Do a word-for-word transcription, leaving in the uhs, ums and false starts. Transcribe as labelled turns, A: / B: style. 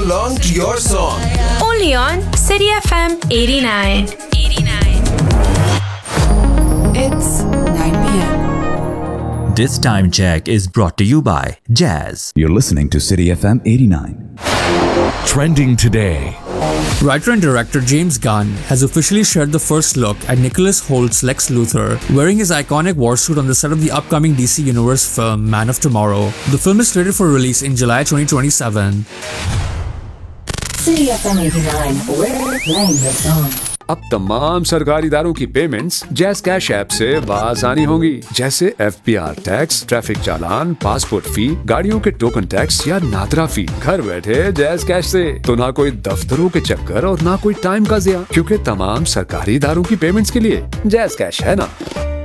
A: along to your song.
B: Only on City F M eighty-nine.
C: It's nine p.m.
D: This time check is brought to you by Jazz.
E: You're listening to City F M eighty-nine.
F: Trending today.
G: Writer and director James Gunn has officially shared the first look at Nicholas Holt's Lex Luthor wearing his iconic war suit on the set of the upcoming D C Universe film Man of Tomorrow. The film is slated for release in July twenty twenty-seven.
H: City F M eighty-nine, we're playing the song.
I: अब तमाम सरकारी इदारों की payments jazz cash app से आसानी होंगी, जैसे F P R tax, traffic चालान, passport फी, गाड़ियों के टोकन टैक्स या नादरा फी। घर बैठे जैज़ कैश से तो ना कोई दफ्तरों के चक्कर और ना कोई टाइम का ज़िया, क्योंकि तमाम सरकारी इदारों की पेमेंट्स के लिए जैज़ कैश है ना।